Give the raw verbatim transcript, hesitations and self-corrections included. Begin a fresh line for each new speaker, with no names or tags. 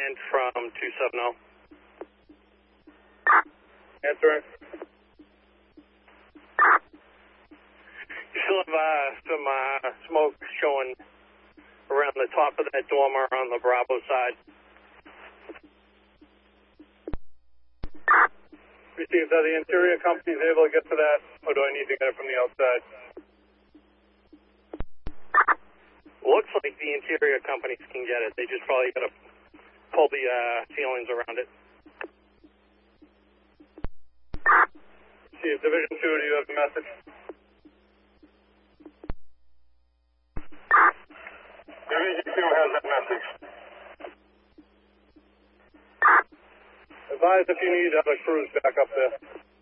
and from two seven zero.
Answering.
You still have uh, some uh, smoke showing around the top of that dormer on the Bravo side.
Received. Are the interior companies able to get to that, or do I need to get it from the outside?
Looks like the interior companies can get it. They just probably got to pull the uh, ceilings around it.
Chief, Division two, do you have the message? Division two has that message. Advise if you need other crews back up there.